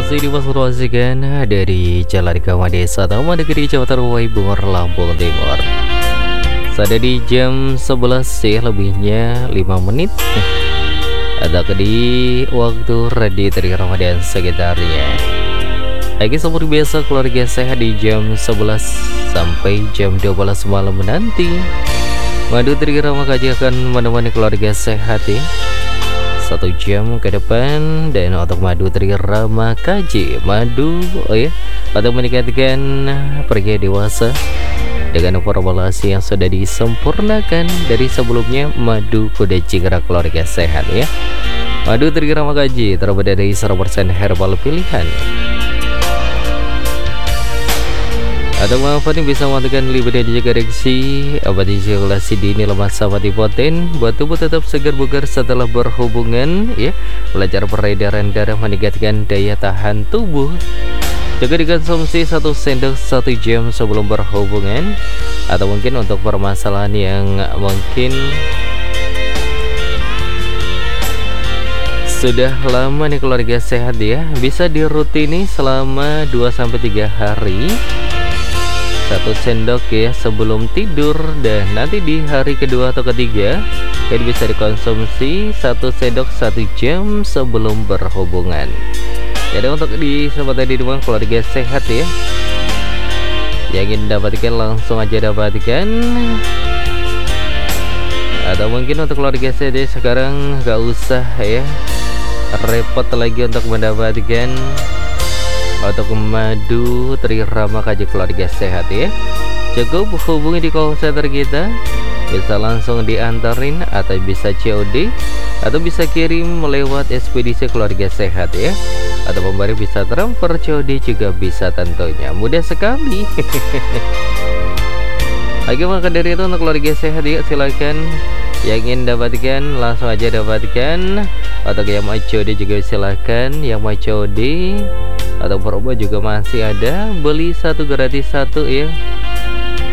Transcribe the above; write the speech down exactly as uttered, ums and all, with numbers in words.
Masih diinformasikan dari Jalan Gama Desa Taman Negeri Jawa Terwai Bungur Lampung Timur. Sada di jam sebelas ya, lebihnya lima menit. Ada di waktu ready dari Ramadan sekitarnya. Lagi seperti biasa keluarga sehat di jam sebelas sampai jam dua belas malam nanti. Madu dari Ramakaji akan menemani keluarga sehat ya, satu jam ke depan. Dan untuk madu dari Rama Kaji, madu oh ya, untuk meningkatkan pria dewasa dengan formulasi yang sudah disempurnakan dari sebelumnya. Madu kuda cingkrang keluarga sehat ya. Madu dari Rama Kaji terbuat dari seratus persen herbal pilihan. Atau manfaatnya bisa mematikan libido dan juga ereksi, abadi sirkulasi dini, lemah sahabat hipoten, buat tubuh tetap segar bugar setelah berhubungan ya, belajar peredaran darah, meningkatkan daya tahan tubuh. Juga dikonsumsi satu sendok satu jam sebelum berhubungan. Atau mungkin untuk permasalahan yang mungkin sudah lama nih keluarga sehat ya, bisa dirutini selama dua sampai tiga hari. Satu sendok ya sebelum tidur, dan nanti di hari kedua atau ketiga jadi bisa dikonsumsi satu sendok satu jam sebelum berhubungan. Jadi untuk di sobat di rumah keluarga sehat ya, yang ingin dapatkan langsung aja dapatkan. Atau mungkin untuk keluarga sehat ya, sekarang gak usah ya repot lagi untuk mendapatkan untuk madu Tri Rama Kaji keluarga sehat ya. Cukup hubungi di call center kita, bisa langsung diantarin atau bisa C O D atau bisa kirim melewat ekspedisi keluarga sehat ya. Atau pemberi bisa transfer C O D juga bisa, tentunya mudah sekali. Lagi maka dari itu untuk keluarga sehat ya, silakan yang ingin dapatkan langsung aja dapatkan. Atau yang mau C O D juga silakan, yang mau C O D atau promo juga masih ada, beli satu gratis satu ya.